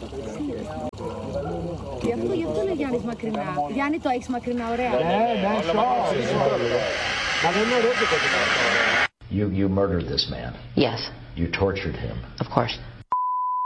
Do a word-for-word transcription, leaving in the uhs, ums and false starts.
Γι' αυτό, γι' αυτό είναι Γιάννης μακρινά. Γιάννη, το έχεις μακρινά, ωραία. Ναι, ναι, σώμα. Μα δεν είναι ωραίο και το You, you murdered this man. Yes, You tortured him. of course.